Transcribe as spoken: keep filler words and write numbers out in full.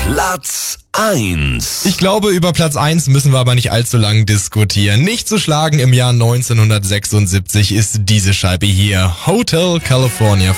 Platz eins. Ich glaube, über Platz eins müssen wir aber nicht allzu lang diskutieren. Nicht zu schlagen im Jahr neunzehnhundertsechsundsiebzig ist diese Scheibe hier. Hotel California